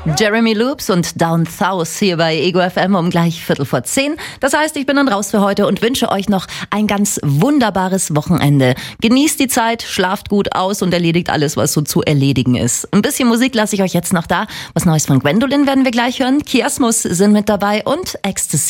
Jeremy Loops und Down South hier bei Ego FM um gleich 9:45. Das heißt, ich bin dann raus für heute und wünsche euch noch ein ganz wunderbares Wochenende. Genießt die Zeit, schlaft gut aus und erledigt alles, was so zu erledigen ist. Ein bisschen Musik lasse ich euch jetzt noch da. Was Neues von Gwendolyn werden wir gleich hören. Kiasmus sind mit dabei und Ecstasy.